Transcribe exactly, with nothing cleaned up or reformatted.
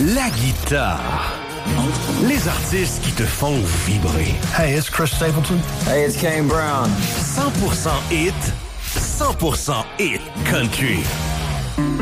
la guitare. Les artistes qui te font vibrer. Hey, it's Chris Stapleton. Hey, it's Kane Brown. cent pour cent hit, cent pour cent hit country.